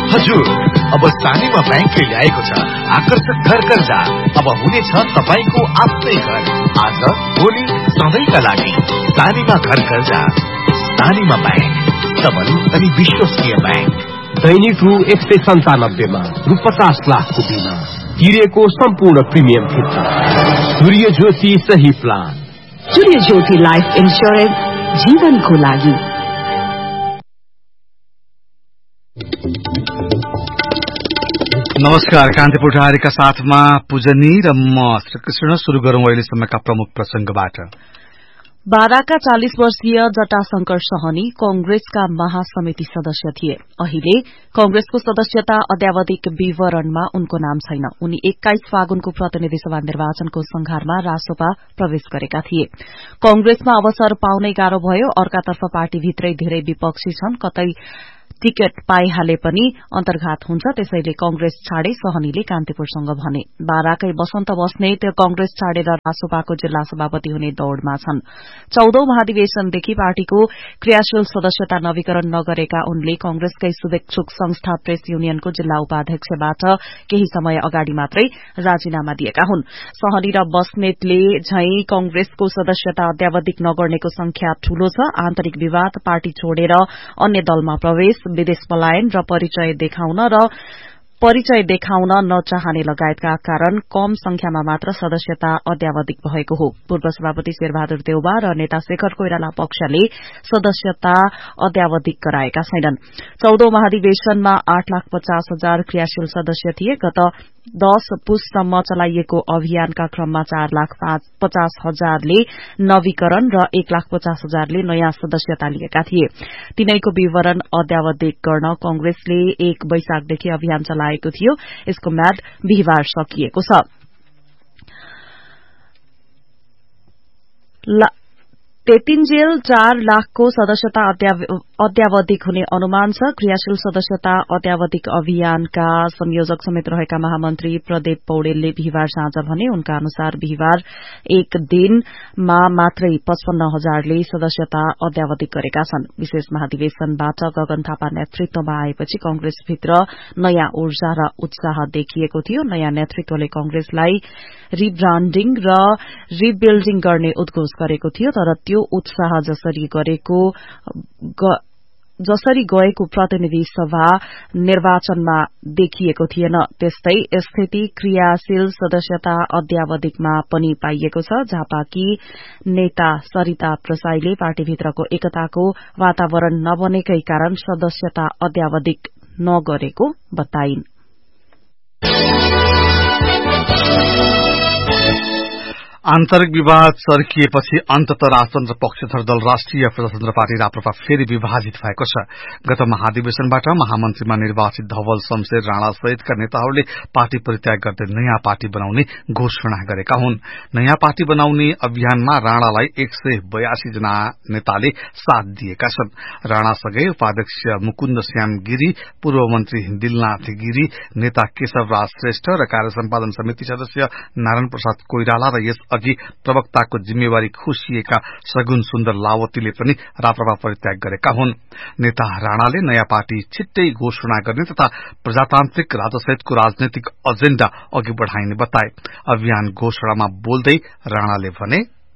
हजुर, अब सानीमा ब्याङ्कले ल्याएको छ आकर्षक घर कर्जा। अब हुनेछ तपाईको आफ्नै घर, आज भोलि सधैँका लागि। सानीमा घर कर्जा, सानीमा ब्याङ्क, सबल अनि विश्वसनीय ब्याङ्क। दैनिक रु 197 मा रु 50 लाखको बिमा, तिरेको सम्पूर्ण प्रिमियम फिर्ता। सूर्य ज्योति सही प्लान। सूर्य ज्योति लाइफ इन्स्योरेन्स, जीवनको लागि। नमस्कार, कान्तिपुर डायरीका साथमा पूजनी र म श्रीकृष्ण। शुरू गरौं अहिलेसम्मका प्रमुख प्रसंगबाट। बाराका 40 वर्षीय जटाशंकर सहनी कांग्रेसका महासमिति सदस्य थिए। अहिले कांग्रेसको सदस्यता अद्यावधिक विवरणमा उनको नाम छैन। उनी 21 फागुनको प्रतिनिधि सभा निर्वाचनको संघारमा रासोपा प्रवेश गरेका थिए। कांग्रेसमा अवसर पाउनै गाह्रो भयो। अर्कातर्फ पार्टीभित्रै धेरै विपक्षी छन्। कतै टिकट पाइहाले पनि अन्तर्घात हुन्छ। त्यसैले कांग्रेस छाडे सहनीले कान्तिपुरसँग भने। बाराकै बसन्त बस्नेत कांग्रेस छाडेर रासोपाको जिल्ला सभापति हुने दौड़मा छन्। 14औं महाधिवेशनदेखि पार्टीको क्रियाशील सदस्यता नवीकरण नगरेका उनले कांग्रेसकै शुभेच्छुक संस्था प्रेस युनियनको जिल्ला उपाध्यक्षबाट केही समय अगाडि मात्रै राजीनामा दिएका हुन्। सहनी र बस्नेतले झैं कांग्रेसको सदस्यता अद्यावधिक नगर्नेको संख्या ठूलो छ। आन्तरिक विवाद, पार्टी छोडेर अन्य दलमा प्रवेश, विदेश पलायन र परिचय देखाउन नचाहने लगायतका कारण कम संख्यामा मात्र सदस्यता अद्यावधिक भएको हो। पूर्व सभापति शेरबहादुर देउबा र नेता शेखर कोइराला पक्षले सदस्यता अद्यावधिक गराएका छैनन्। 14औं महाधिवेशनमा 8,50,000 क्रियाशील सदस्य थिए। गत 10 पुससम्म चलाइएको अभियानका क्रममा 4,50,000 ले नवीकरण र 1,50,000 ले नयाँ सदस्यता लिएका थिए। तिनैको विवरण अद्यावधिक गर्न कांग्रेसले 1 वैशाखदेखि अभियान चलाएको थियो। यसको म्याद बिहीबार सकिएको छ। तेतिन्जेल 4 लाखको सदस्यता अद्यावधिक हुने अनुमान छ। क्रियाशील सदस्यता अद्यावधिक अभियानका संयोजक समेत रहेका महामन्त्री प्रदीप पौडेलले बिहीबार साँझ भने। उनका अनुसार बिहीबार एक दिनमा मात्रै 55,000 ले सदस्यता अद्यावधिक गरेका छन्। विशेष महाधिवेशनबाट गगन थापा नेतृत्वमा आएपछि कांग्रेसभित्र नयाँ ऊर्जा र उत्साह देखिएको थियो। नयाँ नेतृत्वले कांग्रेसलाई रिब्राण्डिङ र रिबिल्डिङ गर्ने उद्घोष गरेको थियो। तर त्यो उत्साह जसरी गएको प्रतिनिधि सभा निर्वाचनमा देखिएको थिएन। त्यस्तै स्थिति क्रियाशील सदस्यता अद्यावधिकमा पनि पाइएको छ। झापाकी नेता सरिता प्रसाईले पार्टीभित्रको एकताको वातावरण नबनेकै कारण सदस्यता अद्यावधिक नगरेको बताइन्। आन्तरिक विवाद चर्किएपछि अन्ततः राजतन्त्र पक्षधर दल राष्ट्रिय प्रजातन्त्र पार्टी राप्रपा फेरि विभाजित भएको छ। गत महाधिवेशनबाट महामन्त्रीमा निर्वाचित धवल शमशेर राणा सहितका नेताहरूले पार्टी परित्याग गर्दै नयाँ पार्टी बनाउने घोषणा गरेका हुन्। नयाँ पार्टी बनाउने अभियानमा राणालाई 182 जना नेताले साथ दिएका छन्। राणासँगै उपाध्यक्ष मुकुन्द श्याम गिरी, पूर्व मन्त्री दिलनाथ गिरी, नेता केशवराज श्रेष्ठ र कार्य सम्पादन समिति सदस्य नारायण प्रसाद कोइराला र यस अघि प्रवक्ताको जिम्मेवारी खुसिएका सगुन सुन्दर लावतीले पनि राप्रपा परित्याग गरेका हुन्। नेता राणाले नयाँ पार्टी छिट्टै घोषणा गर्ने तथा प्रजातान्त्रिक राजसहितको राजनैतिक एजेण्डा अघि बढ़ाइने बताए। अभियान घोषणामा बोल्दै राणाले भने,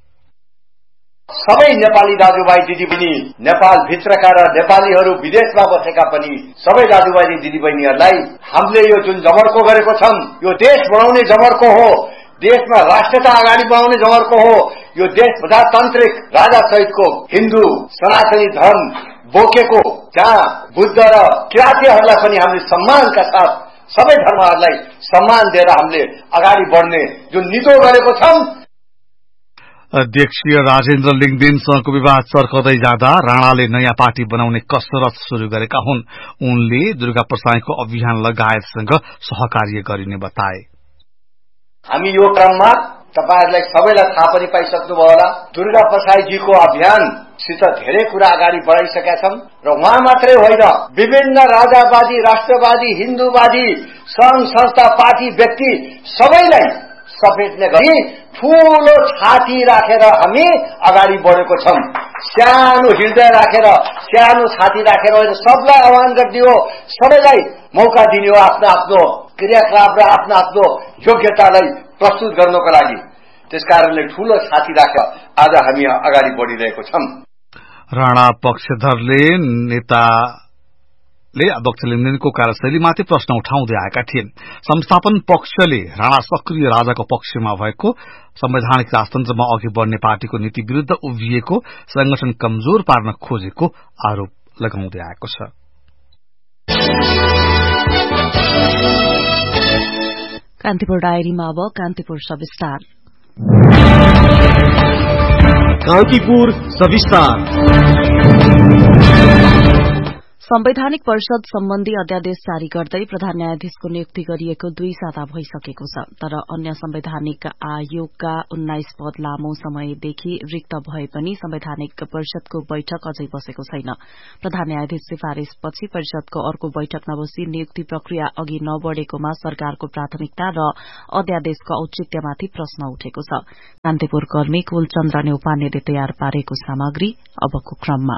सबै नेपाली दाजुभाइ दिदीबहिनी, नेपाल भित्रका र नेपालीहरू विदेशमा बसेका पनि सबै दाजुभाइ दिदीबहिनीहरूलाई हामीले यो जुन जमर्को गरेको छौं, यो देश बनाउने जमर्को हो, देशमा राष्ट्रता अगाडि बढाउने जमर्को हो। यो देश प्रजातान्त्रिक राजा सहितको हिन्दू सनातनी धर्म बोकेको, जहाँ बुद्ध र किरातीहरूलाई पनि हामीले सम्मानका साथ सबै धर्महरूलाई सम्मान दिएर हामीले अगाडि बढ्ने जुन नितो गरेको छौं। अध्यक्षीय राजेन्द्र लिङदेनसँगको विवाद चर्कदै जाँदा राणाले नयाँ पार्टी बनाउने कसरत शुरू गरेका हुन्। उनले दुर्गा प्रसाईको अभियान लगायतसँग सहकार्य गरिने बताए। हामी यो क्रममा तपाईहरुलाई सबैलाई थाहा पनि पाइसक्नुभयो होला, दुर्गा प्रसाईजीको अभियानसित धेरै कुरा अगाडि बढाइसकेका छौं र उहाँ मात्रै होइन, विभिन्न राजावादी, राष्ट्रवादी, हिन्दूवादी, संघ संस्था, पार्टी, व्यक्ति सबैलाई समेट्ने गरी ठूलो छाती राखेर हामी अगाडि बढेको छौं। सानो हृदय राखेर, सानो छाती राखेर सबलाई आह्वान गर्ने हो, सबैलाई मौका दिने हो आफ्नो आफ्नो क्रियाकलाप र आफ्नो आफ्नो योग्यतालाई प्रस्तुत गर्नको लागि। त्यसकारणले ठूलो छाती राखेर आज हामी अगाडि बढिरहेको छौं। राणा पक्षधरले नेताले अध्यक्ष लेनदेनको कार्यशैलीमाथि प्रश्न उठाउँदै आएका थिए। संस्थापन पक्षले राणा सक्रिय राजाको पक्षमा भएको, संवैधानिक राजतन्त्रमा अघि बढ़ने पार्टीको नीति विरूद्ध उभिएको, संगठन कमजोर पार्न खोजेको आरोप लगाउँदै आएको छ। कान्तिपुर डायरीमा अब कान्तिपुर सविस्तार। कान्तिपुर सविस्तार। संवैधानिक परिषद सम्बन्धी अध्यादेश जारी गर्दै प्रधान न्यायाधीशको नियुक्ति गरिएको 2 साता भइसकेको छ, तर अन्य संवैधानिक आयोगका 19 पद लामो समयदेखि रिक्त भए पनि संवैधानिक परिषदको बैठक अझै बसेको छैन। प्रधान न्यायाधीश सिफारिशपछि परिषदको अर्को बैठक नबसी नियुक्ति प्रक्रिया अघि नबढ़ेकोमा सरकारको प्राथमिकता र अध्यादेशको औचित्यमाथि प्रश्न उठेको छ। कान्तिपुर कर्मी कुलचन्द्र नेउपानेले तयार पारेको सामग्री अबको क्रममा।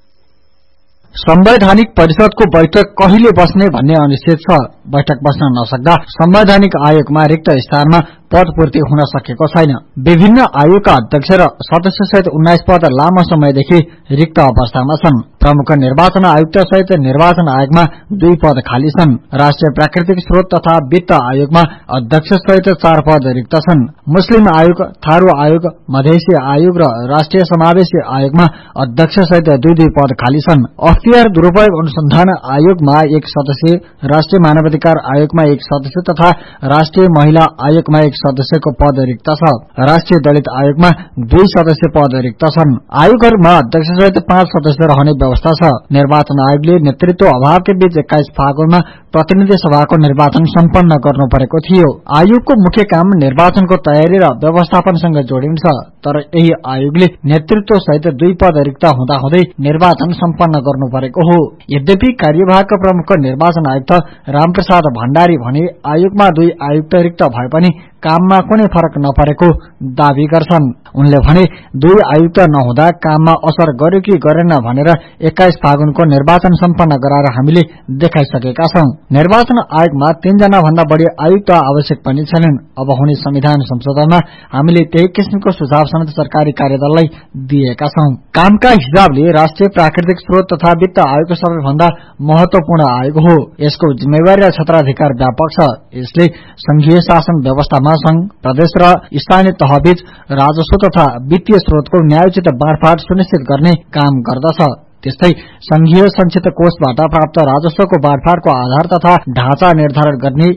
संवैधानिक परिषदको बैठक कहिले बस्ने भन्ने अनिश्चित छ। बैठक बस्न नसक्दा संवैधानिक आयोगमा रिक्त स्थानमा पद पूर्ति हुन सकेको छैन। विभिन्न आयोगका अध्यक्ष र सदस्य सहित 19 पद लामो समयदेखि रिक्त अवस्थामा छन्। प्रमुख निर्वाचन आयुक्त सहित निर्वाचन आयोगमा 2 पद खाली छन्। राष्ट्रिय प्राकृतिक स्रोत तथा वित्त आयोगमा अध्यक्ष सहित 4 पद रिक्त छन्। मुस्लिम आयोग, थारू आयोग, मधेसी आयोग र राष्ट्रिय समावेशी आयोगमा अध्यक्ष सहित 2 पद खाली छन्। अख्तियार दुरूपयोग अनुसन्धान आयोगमा 1 सदस्य, राष्ट्रिय मानवाधिकार आयोगमा 1 सदस्य तथा राष्ट्रिय महिला आयोगमा 1 सदस्यको पद रिक्त छ। राष्ट्रिय दलित आयोगमा 2 सदस्य पद रिक्त छन्। आयोगहरूमा अध्यक्ष सहित 5 सदस्य रहने व्यवस्था छ। निर्वाचन आयोगले नेतृत्व अभावकै बीच 21 फागुनमा प्रतिनिधि सभाको निर्वाचन सम्पन्न गर्नु परेको थियो। आयोगको मुख्य काम निर्वाचनको तयारी र व्यवस्थापनसँग जोडिन्छ, तर यही आयोगले नेतृत्व सहित 2 पद रिक्त हुँदाहुँदै निर्वाचन सम्पन्न गर्नु परेको हो। यद्यपि कार्यवाहक प्रमुख निर्वाचन आयुक्त रामप्रसाद भण्डारी भने आयोगमा 2 आयुक्त रिक्त भए पनि काममा कुनै फरक नपरेको दावी गर्छन्। उनले भने 2 आयुक्त नहुँदा काममा असर गर्यो कि गरेन भनेर 21 फागुनको निर्वाचन सम्पन्न गराएर हामीले देखाइसकेका छौं। निर्वाचन आयोगमा 3 जना भन्दा बढ़ी आयुक्त आवश्यक पनि छैनन्। अब हुने संविधान संशोधनमा हामीले त्यही किसिमको सुझाव समेत सरकारी कार्यदललाई दिएका छौं। कामका हिसाबले राष्ट्रिय प्राकृतिक स्रोत तथा वित्त आयोग सबैभन्दा महत्वपूर्ण आयोग हो। यसको जिम्मेवारी र क्षेत्राधिकार व्यापक छ। यसले संघीय शासन व्यवस्थामा संघ, प्रदेश र स्थानीय तहबीच राजस्व तथा वित्तीय स्रोतको न्यायोचित बाँडफाँड सुनिश्चित गर्ने काम गर्दछ। त्यस्तै संघीय संचित कोषबाट प्राप्त राजस्वको बाँडफाँडको आधार तथा ढाँचा निर्धारण गर्ने,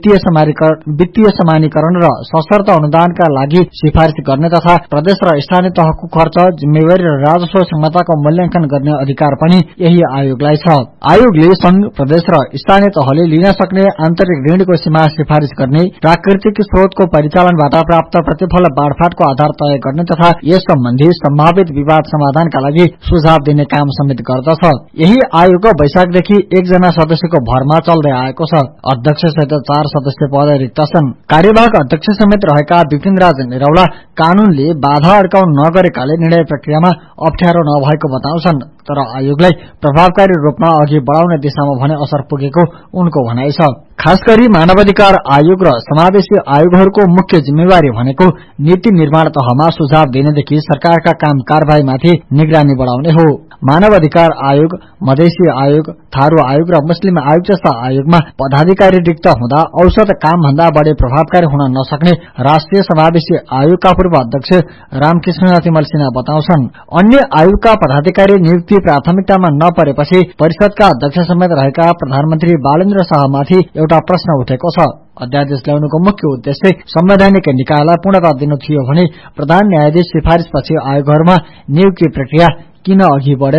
वित्तीय समानीकरण र सशर्त अनुदानका लागि सिफारिश गर्ने तथा प्रदेश र स्थानीय तहको खर्च, जिम्मेवारी र राजस्व क्षमताको मूल्याङ्कन गर्ने अधिकार पनि यही आयोगलाई छ। आयोगले संघ, प्रदेश र स्थानीय तहले लिन सक्ने आन्तरिक ऋणको सीमा सिफारिश गर्ने, प्राकृतिक स्रोतको परिचालनबाट प्राप्त प्रतिफल बाँडफाँडको आधार तय गर्ने तथा यस सम्बन्धी सम्भावित विवाद समाधानका लागि सुझाव दिने काम समेत गर्दछ। यही आयोग वैशाखदेखि 1 जना सदस्यको भरमा चल्दै आएको छ। अध्यक्ष सहित 4 सदस्य पद रिक्त छन्। कार्यवाहक अध्यक्ष समेत रहेका विपिनराज निरौला कानूनले बाधा अड्काउन नगरेकाले निर्णय प्रक्रियामा अप्ठ्यारो नभएको बताउँछन्, तर आयोगलाई प्रभावकारी रूपमा अघि बढाउने दिशामा भने असर पुगेको उनको भनाइ छ। खास गरी मानवाधिकार आयोग र समावेशी आयोगहरूको मुख्य जिम्मेवारी भनेको नीति निर्माण तहमा सुझाव दिनेदेखि सरकारका काम कारबाहीमाथि निगरानी बढाउने हो। मानवाधिकार आयोग, मधेसी आयोग, थारू आयोग र मुस्लिम आयोग जस्ता आयोगमा पदाधिकारी रिक्त हुँदा औसत कामभन्दा बढी प्रभावकारी हुन नसक्ने राष्ट्रिय समावेशी आयोगका पूर्व अध्यक्ष रामकृष्ण तिमल सिन्हा बताउँछन्। अन्य आयोगका पदाधिकारी नियुक्ति प्राथमिकतामा नपरेपछि परिषदका अध्यक्ष समेत रहेका प्रधानमन्त्री बालेन्द्र शाहमाथि एउटा प्रश्न उठेको छ। अध्यादेश ल्याउनुको मुख्य उद्देश्य संवैधानिक निकायलाई पूर्णता दिनु थियो भने प्रधान न्यायाधीश सिफारिशपछि आयोगहरूमा नियुक्ति प्रक्रिया किन अघि बढेन?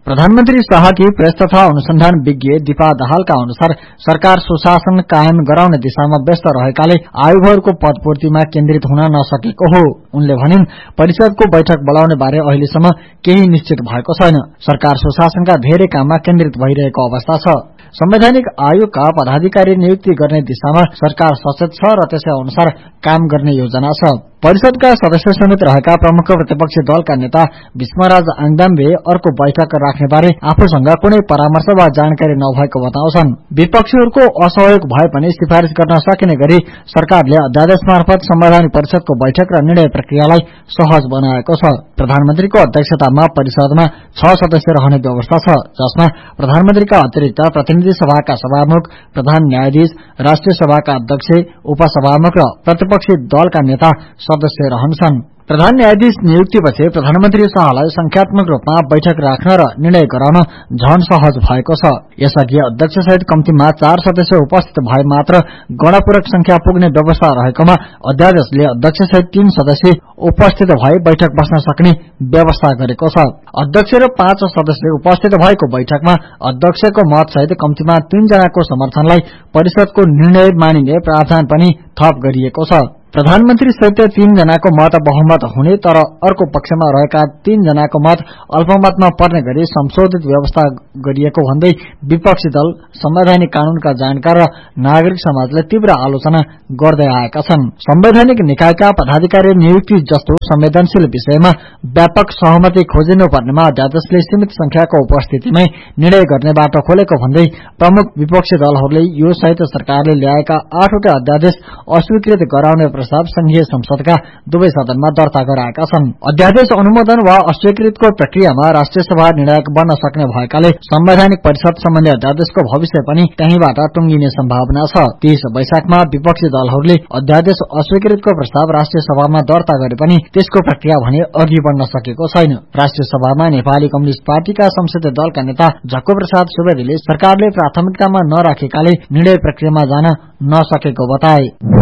प्रधानमन्त्री शाहकी प्रेस तथा अनुसन्धान विज्ञ दिपा दाहालका अनुसार सरकार सुशासन कायम गराउने दिशामा व्यस्त रहेकाले आयोगहरूको पदपूर्तिमा केन्द्रित हुन नसकेको हो। उनले भनिन् परिषदको बैठक बोलाउने बारे अहिलेसम्म केही निश्चित भएको छैन। सरकार सुशासनका धेरै काममा केन्द्रित भइरहेको अवस्था छ। संवैधानिक आयोगका पदाधिकारी नियुक्ति गर्ने दिशामा सरकार सचेत छ र त्यसै अनुसार काम गर्ने योजना छ। परिषदका सदस्य समेत रहेका प्रमुख प्रतिपक्षी दलका नेता भीष्मराज आङदाम्बे अर्को बैठक राख्ने बारे आफूसँग कुनै परामर्श वा जानकारी नभएको बताउँछन्। विपक्षीहरूको असहयोग भए पनि सिफारिश गर्न सकिने गरी सरकारले अध्यादेश मार्फत संवैधानिक परिषदको बैठक र निर्णय प्रक्रियालाई सहज बनाएको छ। प्रधानमन्त्रीको अध्यक्षतामा परिषदमा 6 सदस्य रहने व्यवस्था छ, जसमा प्रधानमन्त्रीका अतिरिक्त प्रतिनिधि सभाका सभामुख, प्रधान न्यायाधीश, राष्ट्रिय सभाका अध्यक्ष, उपसभामुख र प्रतिपक्षी दलका नेता सदस्य रहन्छन्। प्रधान न्यायाधीश नियुक्तिपछि प्रधानमन्त्री शाहलाई संख्यात्मक रूपमा बैठक राख्न र निर्णय गराउन झन सहज भएको छ। यसअघि अध्यक्षसहित कम्तीमा 4 सदस्य उपस्थित भए मात्र गणपूरक संख्या पुग्ने व्यवस्था रहेकोमा अध्यादेशले अध्यक्षसहित 3 सदस्य उपस्थित भए बैठक बस्न सक्ने व्यवस्था गरेको छ। अध्यक्ष र 5 सदस्य उपस्थित भएको बैठकमा अध्यक्षको मतसहित कम्तीमा 3 जनाको समर्थनलाई परिषदको निर्णय मानिने प्रावधान पनि थप गरिएको छ। प्रधानमन्त्री सहित 3 जनाको मत बहुमत हुने तर अर्को पक्षमा रहेका 3 जनाको मत अल्पमतमा पर्ने गरी संशोधित व्यवस्था गरिएको भन्दै विपक्षी दल, संवैधानिक कानूनका जानकार र नागरिक समाजले तीव्र आलोचना गर्दै आएका छन्। संवैधानिक निकायका पदाधिकारी नियुक्ति जस्तो संवेदनशील विषयमा व्यापक सहमति खोजिनुपर्नेमा अध्यादेशले सीमित संख्याको उपस्थितिमै निर्णय गर्ने बाटो खोलेको भन्दै प्रमुख विपक्षी दलहरूले यो सहित सरकारले ल्याएका 8वटा अध्यादेश अस्वीकृत गराउने प्रस्ताव संघीय संसदका दुवै सदनमा दर्ता गराएका छन्। अध्यादेश अनुमोदन वा अस्वीकृतको प्रक्रियामा राष्ट्रिय सभा निर्णायक बन्न सक्ने भएकाले संवैधानिक परिषद सम्बन्धी अध्यादेशको भविष्य पनि त्यहीबाट टुंगिने सम्भावना छ। 30 वैशाखमा विपक्षी दलहरूले अध्यादेश अस्वीकृतको प्रस्ताव राष्ट्रिय सभामा दर्ता गरे पनि त्यसको प्रक्रिया भने अघि बढ्न सकेको छैन। राष्ट्रिय सभामा नेपाली कम्युनिष्ट पार्टीका संसदीय दलका नेता झक्कु प्रसाद सुवेदीले सरकारले प्राथमिकतामा नराखेकाले निर्णय प्रक्रियामा जान नसकेको बताए।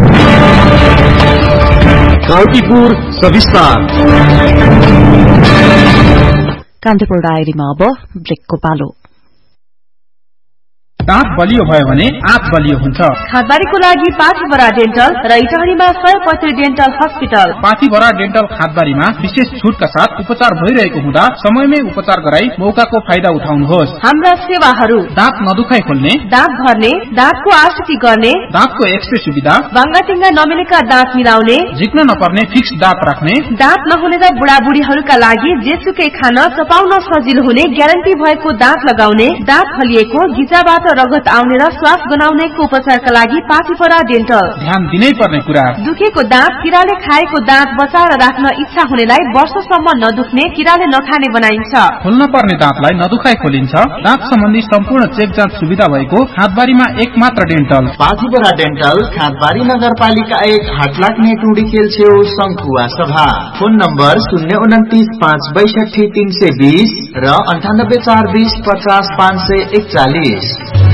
कान्तिपुर सविस्तार। कान्तिपुर डायरीमा अब ब्रेकको पालो। दाँत बलियो भयो भने आँप बलियो हुन्छ। खादबारीको लागि पाथीभरा डेन्टल र इटहरीमा 100% डेन्टल हस्पिटल। पाथीभरा डेन्टल खादबारीमा विशेष छुटका साथ उपचार भइरहेको हुँदा समयमै उपचार गराई मौकाको फाइदा उठाउनुहोस्। हाम्रा सेवाहरू दाँत नदुखाइ खोल्ने, दाँत भर्ने, दाँतको आकृति गर्ने, दाँतको एक्सरे सुविधा, बाङ्गाटिङ्गा नमिलेका दाँत मिलाउने, झिक्न नपर्ने फिक्स दाँत राख्ने, दाँत नहुने र बुढाबुढीहरूका लागि जेसुकै खान चपाउन सजिलो हुने ग्यारेन्टी भएको दाँत लगाउने, दाँत फलिएको, गिजाबाट रगत आउने र श्वास गनाउनेको उपचारका लागि पाथीभरा डेन्टल। ध्यान दिनै पर्ने कुरा, दुखेको दाँत, किराले खाएको दाँत बचाएर राख्न इच्छा हुनेलाई वर्षसम्म नदुख्ने, किराले नखाने बनाइन्छ। खोल्न पर्ने दाँतलाई नदुखाइ खोलिन्छ। दाँत सम्बन्धी सम्पूर्ण चेक जाँच सुविधा भएको खादबारीमा एकमात्र डेन्टल पाथीभरा डेन्टल, खादबारी नगरपालिका 1, हाटलाग्ने टुडीखेल छेउ, शंखुवा सभा। फोन नम्बर 029 562 320 र 98 420 50 541।